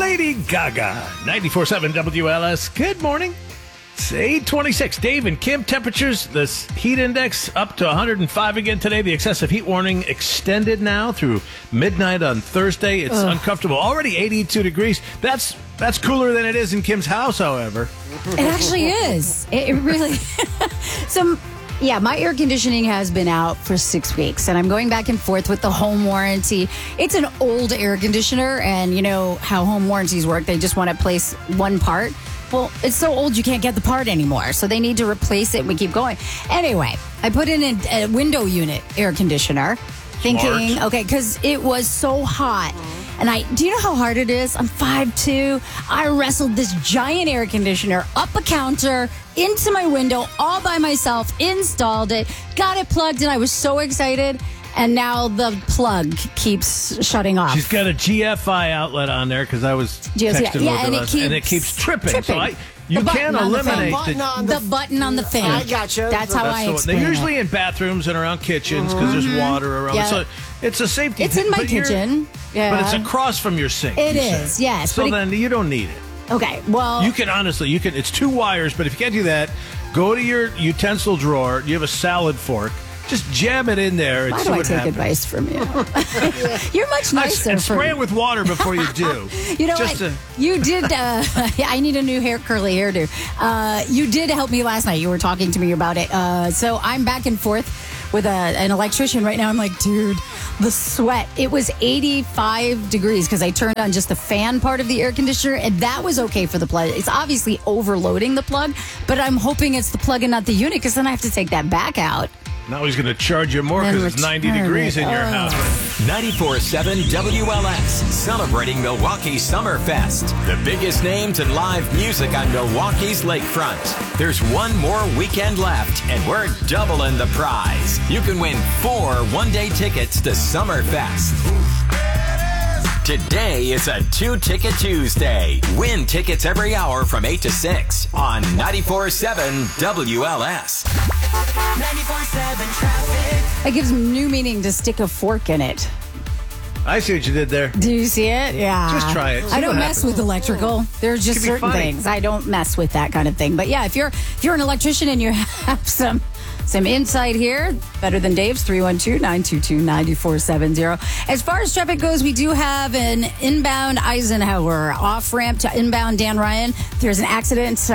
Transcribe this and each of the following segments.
Lady Gaga. 94.7 WLS. Good morning. It's 8:26. Dave and Kim, temperatures, this heat index up to 105 again today. The excessive heat warning extended now through midnight on Thursday. It's uncomfortable. Already 82 degrees. That's cooler than it is in Kim's house, however. It actually is. It really... Yeah, my air conditioning has been out for 6 weeks, and I'm going back and forth with the home warranty. It's an old air conditioner, and you know how home warranties work. They just want to place one part. Well, it's so old you can't get the part anymore, so they need to replace it, and we keep going. Anyway, I put in a window unit air conditioner, thinking, Smart. okay, because it was so hot. And do you know how hard it is? I'm 5'2". I wrestled this giant air conditioner up a counter into my window all by myself, installed it, got it plugged, and I was so excited. And now the plug keeps shutting off. She's got a GFI outlet on there because I was texting with her, and it keeps tripping. So you can't eliminate the button on the fan. I gotcha. That's how I explain They're usually in bathrooms and around kitchens because there's water around. Yeah. So it's a safety It's in my kitchen. Yeah. But it's across from your sink. It is, yes. So then you don't need it. Okay, well... You can it's 2 wires, but if you can't do that, go to your utensil drawer. You have a salad fork. Just jam it in there and Why see do I what take happens. advice from you? You're much nicer. And spray it with water before you do. You know what? You did. I need a new curly hairdo. You did help me last night. You were talking to me about it. So I'm back and forth with an electrician right now. I'm like, dude, the sweat. It was 85 degrees because I turned on just the fan part of the air conditioner, and that was okay for the plug. It's obviously overloading the plug, but I'm hoping it's the plug and not the unit because then I have to take that back out. Now he's going to charge you more because it's 90 degrees in your house. 94.7 WLS, celebrating Milwaukee's Summerfest. The biggest names in live music on Milwaukee's lakefront. There's one more weekend left, and we're doubling the prize. You can win 4 one-day tickets to Summerfest. Today is a 2-Ticket Tuesday. Win tickets every hour from 8 to 6 on 94.7 WLS. 94.7 traffic. It gives new meaning to stick a fork in it. I see what you did there. Do you see it? Yeah. Just try it. I don't mess with electrical. There's just certain things. I don't mess with that kind of thing. But yeah, if you're an electrician and you have some insight here, better than Dave's, 312-922-9470. As far as traffic goes, we do have an inbound Eisenhower off-ramp to inbound Dan Ryan. There's an accident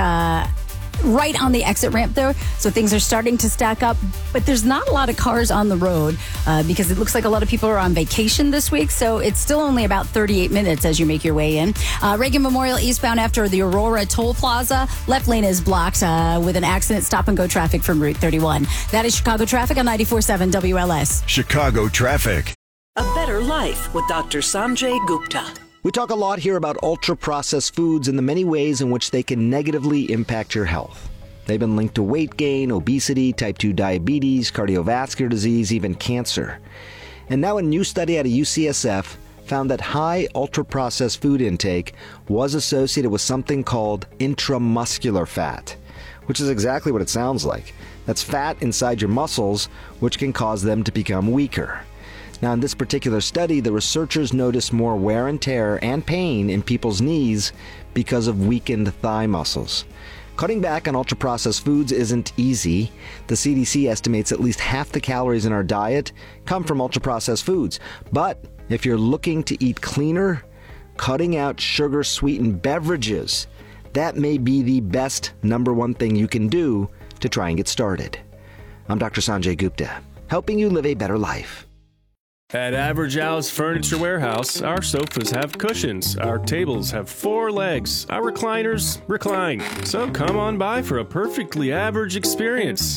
right on the exit ramp there, so things are starting to stack up, but there's not a lot of cars on the road because it looks like a lot of people are on vacation this week, so it's still only about 38 minutes as you make your way in. Reagan Memorial eastbound after the Aurora Toll Plaza, left lane is blocked with an accident, stop and go traffic from Route 31. That is Chicago traffic on 94.7 WLS. Chicago traffic. A better life with Dr. Sanjay Gupta. We talk a lot here about ultra-processed foods and the many ways in which they can negatively impact your health. They've been linked to weight gain, obesity, type 2 diabetes, cardiovascular disease, even cancer. And now a new study out of UCSF found that high ultra-processed food intake was associated with something called intramuscular fat, which is exactly what it sounds like. That's fat inside your muscles, which can cause them to become weaker. Now, in this particular study, the researchers noticed more wear and tear and pain in people's knees because of weakened thigh muscles. Cutting back on ultra-processed foods isn't easy. The CDC estimates at least half the calories in our diet come from ultra-processed foods. But if you're looking to eat cleaner, cutting out sugar-sweetened beverages, that may be the best #1 thing you can do to try and get started. I'm Dr. Sanjay Gupta, helping you live a better life. At Average Al's Furniture Warehouse, our sofas have cushions, our tables have 4 legs, our recliners recline. So come on by for a perfectly average experience.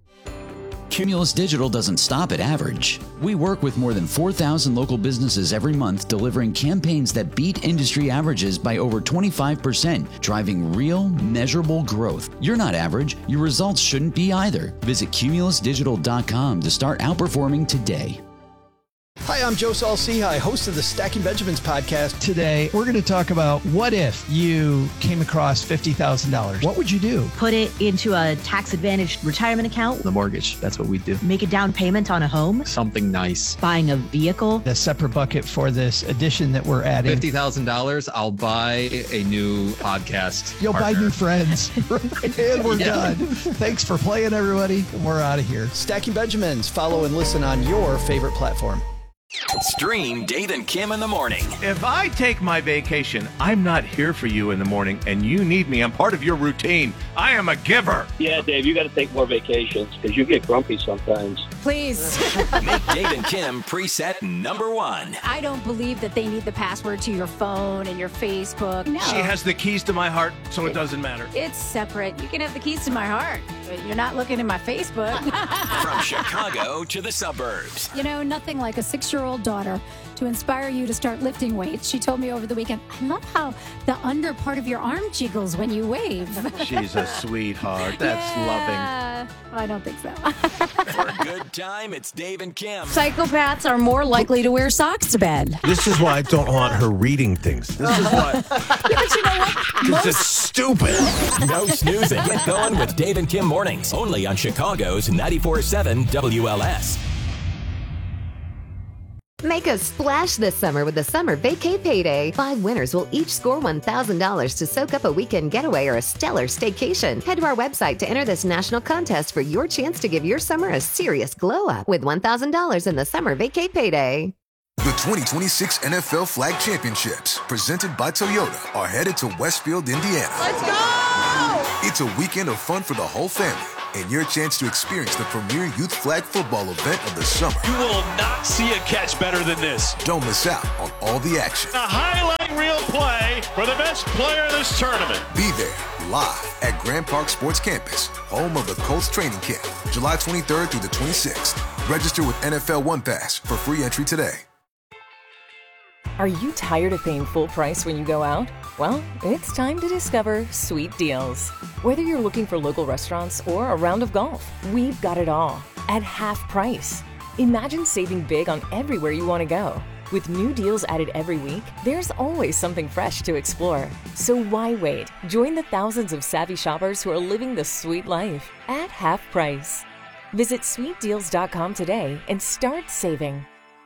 Cumulus Digital doesn't stop at average. We work with more than 4,000 local businesses every month, delivering campaigns that beat industry averages by over 25%, driving real, measurable growth. You're not average. Your results shouldn't be either. Visit cumulusdigital.com to start outperforming today. Hi, I'm Joe Saul-Sehy, host of the Stacking Benjamins podcast. Today, we're going to talk about what if you came across $50,000? What would you do? Put it into a tax-advantaged retirement account. The mortgage. That's what we do. Make a down payment on a home. Something nice. Buying a vehicle. A separate bucket for this addition that we're adding. $50,000, I'll buy a new podcast. You'll partner. buy new friends. And we're done. Thanks for playing, everybody. We're out of here. Stacking Benjamins. Follow and listen on your favorite platform. Stream Dave and Kim in the morning. If I take my vacation, I'm not here for you in the morning, and you need me. I'm part of your routine. I am a giver. Yeah, Dave, you got to take more vacations because you get grumpy sometimes. Please. Make Dave and Kim preset number 1. I don't believe that they need the password to your phone and your Facebook. No. She has the keys to my heart, so it doesn't matter. It's separate. You can have the keys to my heart, but you're not looking at my Facebook. From Chicago to the suburbs. You know, nothing like a 6-year-old daughter to inspire you to start lifting weights. She told me over the weekend, I love how the under part of your arm jiggles when you wave. She's a sweetheart. That's loving. I don't think so. For a good time, it's Dave and Kim. Psychopaths are more likely to wear socks to bed. This is why I don't want her reading things. This is why. Yeah, but you know what? This is stupid. No snoozing. Get going with Dave and Kim mornings. Only on Chicago's 94.7 WLS. Make a splash this summer with the Summer Vacay Payday. 5 winners will each score $1,000 to soak up a weekend getaway or a stellar staycation. Head to our website to enter this national contest for your chance to give your summer a serious glow up with $1,000 in the Summer Vacay Payday. The 2026 NFL Flag Championships, presented by Toyota, are headed to Westfield, Indiana. Let's go! It's a weekend of fun for the whole family and your chance to experience the premier youth flag football event of the summer. You will not see a catch better than this. Don't miss out on all the action. A highlight reel play for the best player in this tournament. Be there live at Grand Park Sports Campus, home of the Colts training camp, July 23rd through the 26th. Register with NFL One Pass for free entry today. Are you tired of paying full price when you go out? Well, it's time to discover Sweet Deals. Whether you're looking for local restaurants or a round of golf, we've got it all at half price. Imagine saving big on everywhere you want to go. With new deals added every week, there's always something fresh to explore. So why wait? Join the thousands of savvy shoppers who are living the sweet life at half price. Visit sweetdeals.com today and start saving.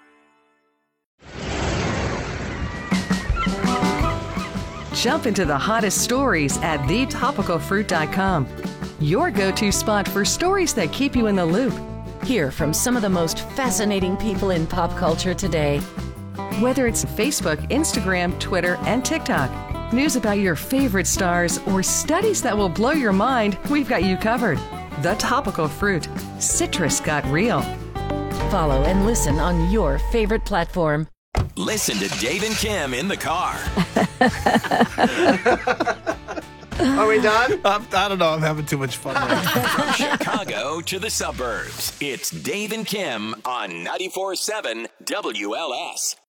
Jump into the hottest stories at thetopicalfruit.com. Your go-to spot for stories that keep you in the loop. Hear from some of the most fascinating people in pop culture today. Whether it's Facebook, Instagram, Twitter, and TikTok, news about your favorite stars, or studies that will blow your mind, we've got you covered. The Topical Fruit. Citrus got real. Follow and listen on your favorite platform. Listen to Dave and Kim in the car. Are we done? I don't know. I'm having too much fun right now. From Chicago to the suburbs, it's Dave and Kim on 94.7 WLS.